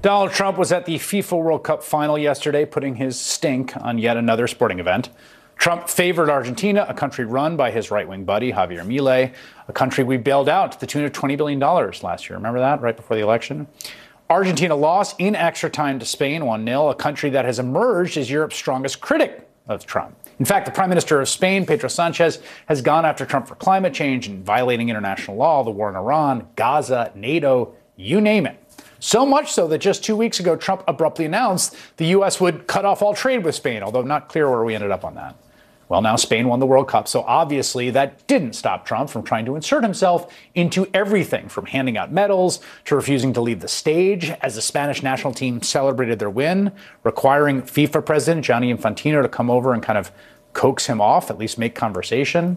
Donald Trump was at the FIFA World Cup final yesterday, putting his stink on yet another sporting event. Trump favored Argentina, a country run by his right-wing buddy, Javier Milei, a country we bailed out to the tune of $20 billion last year. Remember that, right before the election? Argentina lost in extra time to Spain 1-0, a country that has emerged as Europe's strongest critic of Trump. In fact, the Prime Minister of Spain, Pedro Sanchez, has gone after Trump for climate change and violating international law, the war in Iran, Gaza, NATO, you name it. So much so that just 2 weeks ago, Trump abruptly announced the U.S. would cut off all trade with Spain, although not clear where we ended up on that. Well, now Spain won the World Cup, so obviously that didn't stop Trump from trying to insert himself into everything from handing out medals to refusing to leave the stage as the Spanish national team celebrated their win, requiring FIFA president Gianni Infantino to come over and kind of coax him off, at least make conversation.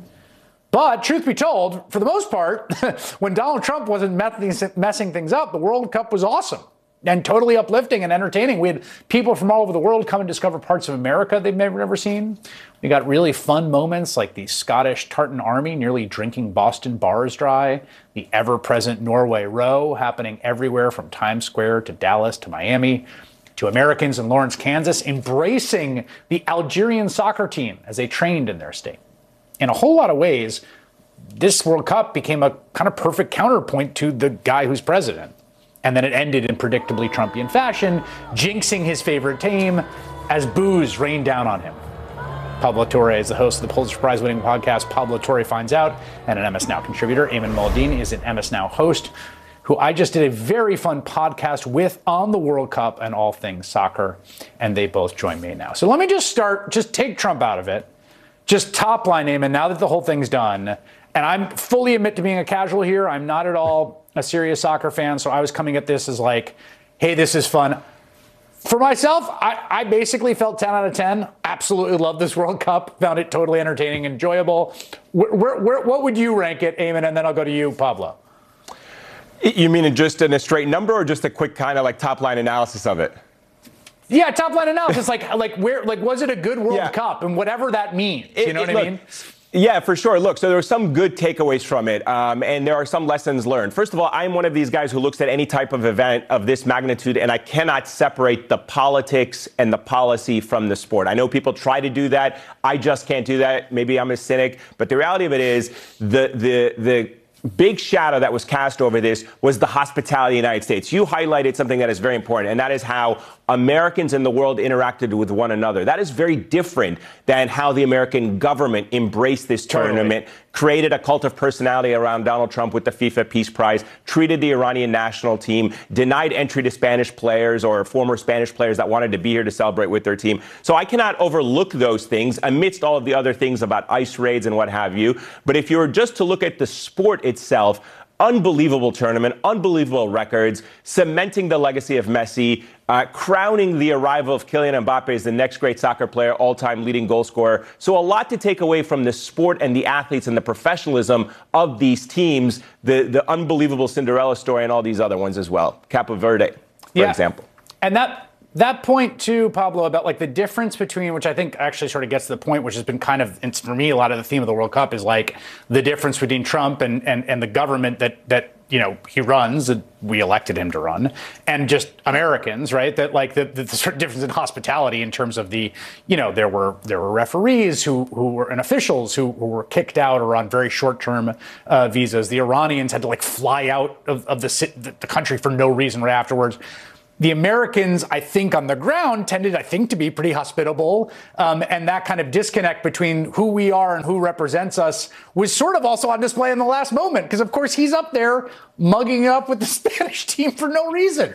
But truth be told, for the most part, when Donald Trump wasn't messing things up, the World Cup was awesome and totally uplifting and entertaining. We had people from all over the world come and discover parts of America they've never seen. We got really fun moments like the Scottish tartan army nearly drinking Boston bars dry, the ever-present Norway row happening everywhere from Times Square to Dallas to Miami, to Americans in Lawrence, Kansas embracing the Algerian soccer team as they trained in their state. In a whole lot of ways, this World Cup became a kind of perfect counterpoint to the guy who's president. And then it ended in predictably Trumpian fashion, jinxing his favorite team as boos rained down on him. Pablo Torre is the host of the Pulitzer Prize-winning podcast Pablo Torre Finds Out, and an MS Now contributor. Eamon Muldin is an MS Now host, who I just did a very fun podcast with on the World Cup and all things soccer, and they both join me now. So let me just take Trump out of it. Just top line, Eamon, now that the whole thing's done, and I'm fully admit to being a casual here. I'm not at all a serious soccer fan, so I was coming at this as like, hey, this is fun. For myself, I basically felt 10 out of 10. Absolutely loved this World Cup. Found it totally entertaining, enjoyable. What would you rank it, Eamon? And then I'll go to you, Pablo. You mean just in a straight number or just a quick kind of like top line analysis of it? Yeah, top line analysis, was it a good World Cup and whatever that means? You know what I mean? Yeah, for sure. Look, so there were some good takeaways from it, and there are some lessons learned. First of all, I'm one of these guys who looks at any type of event of this magnitude, and I cannot separate the politics and the policy from the sport. I know people try to do that. I just can't do that. Maybe I'm a cynic, but the reality of it is the big shadow that was cast over this was the hospitality of the United States. You highlighted something that is very important, and that is how Americans in the world interacted with one another. That is very different than how the American government embraced this tournament, created a cult of personality around Donald Trump with the FIFA Peace Prize, treated the Iranian national team, denied entry to Spanish players or former Spanish players that wanted to be here to celebrate with their team. So I cannot overlook those things amidst all of the other things about ICE raids and what have you. But if you were just to look at the sport itself, unbelievable tournament, unbelievable records, cementing the legacy of Messi, crowning the arrival of Kylian Mbappe as the next great soccer player, all-time leading goal scorer. So a lot to take away from the sport and the athletes and the professionalism of these teams, the unbelievable Cinderella story and all these other ones as well. Capo Verde, for example. And that point too, Pablo, about like the difference between, which I think actually sort of gets to the point, which has been kind of, it's for me, a lot of the theme of the World Cup is like the difference between Trump and the government that you know, he runs, and we elected him to run, and just Americans, right? That like the sort of difference in hospitality in terms of the, you know, there were referees who were and officials who were kicked out or on very short-term visas. The Iranians had to like fly out of the country for no reason right afterwards. The Americans, I think, on the ground tended, I think, to be pretty hospitable. And that kind of disconnect between who we are and who represents us was sort of also on display in the last moment. Because, of course, he's up there mugging up with the Spanish team for no reason.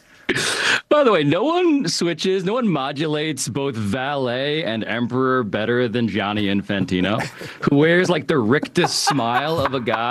By the way, no one modulates both valet and emperor better than Gianni Infantino, who wears like the rictus smile of a guy